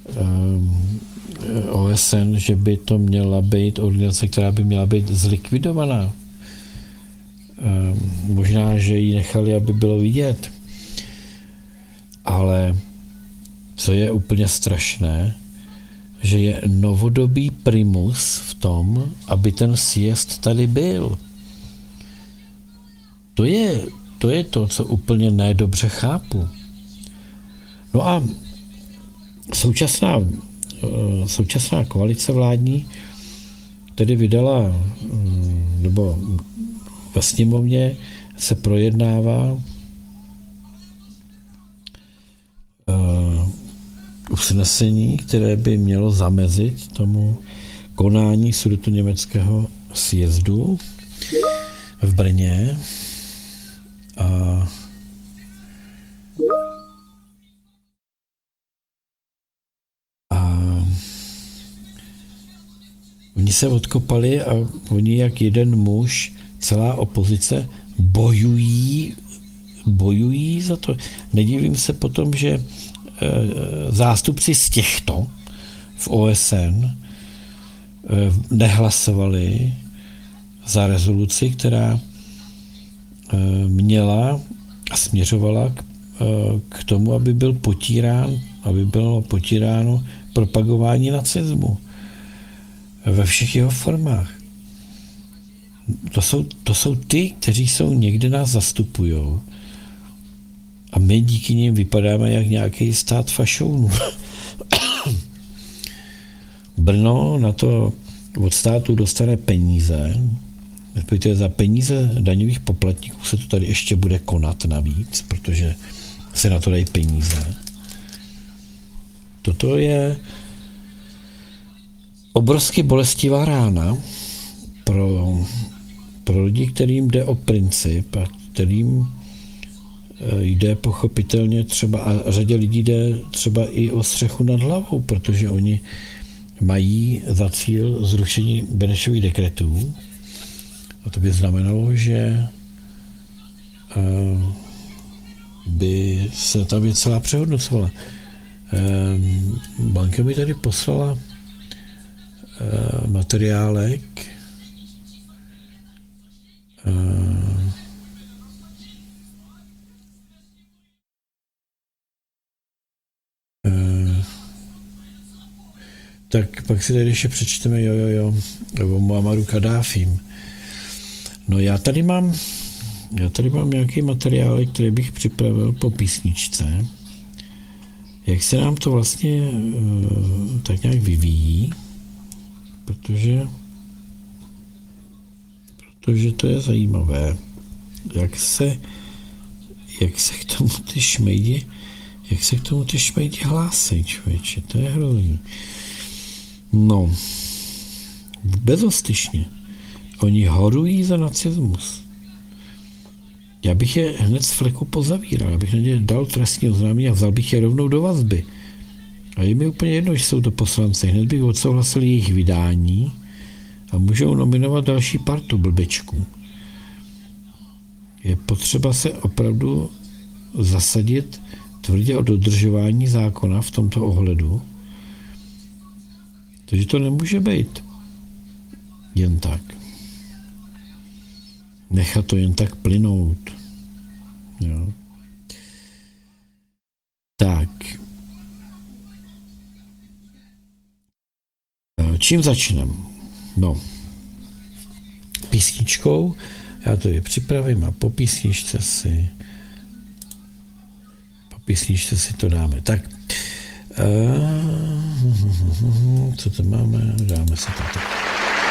OSN, že by to měla být organizace, která by měla být zlikvidovaná. Možná, že ji nechali, aby bylo vidět. Ale co je úplně strašné, že je novodobý primus v tom, aby ten sjezd tady byl. To je to, co úplně nedobře chápu. No a současná koalice vládní tedy vydala, nebo ve sněmovně se projednává usnesení, které by mělo zamezit tomu konání sudetoněmeckého sjezdu v Brně. Oni se odkopali a oni jak jeden muž, celá opozice bojují za to. Nedivím se potom, že zástupci z těchto v OSN nehlasovali za rezoluci, která měla a směřovala k tomu, aby bylo potíráno propagování nacismu ve všech jeho formách. To jsou ty, kteří jsou někde nás zastupujou a my díky nim vypadáme jak nějaký stát fašounů. Brno na to od státu dostane peníze, respektive za peníze daňových poplatníků se to tady ještě bude konat navíc, protože se na to dají peníze. Toto je obrovsky bolestivá rána pro lidi, kterým jde o princip a kterým jde pochopitelně třeba, a řadě lidí jde třeba i o střechu nad hlavou, protože oni mají za cíl zrušení Benešových dekretů. A to by znamenalo, že by se ta věc celá přehodnocovala. Banka mi tady poslala materiálek, tak pak si tady ještě přečteme o Muammaru Kaddáfím. No já tady mám nějaký materiál, který bych připravil po písničce. Jak se nám to vlastně tak nějak vyvíjí, protože to je zajímavé, jak se k tomu ty šmejdi hlásí, člověče, to je hrozný. No, bezostyšně. Oni horují za nacismus. Já bych je hned z fleku pozavíral, já bych na ně dal trestní oznámení a vzal bych je rovnou do vazby. A je mi úplně jedno, že jsou to poslanci. Hned bych odsouhlasil jejich vydání a můžou nominovat další partu blbečků. Je potřeba se opravdu zasadit tvrdě o dodržování zákona v tomto ohledu. Takže to nemůže být jen tak. Nechat to jen tak plynout. Jo. Tak. Čím začneme? No. Písničkou. Já to je připravím a po písničce si to dáme. Tak. Co to máme? Dáme si to tak.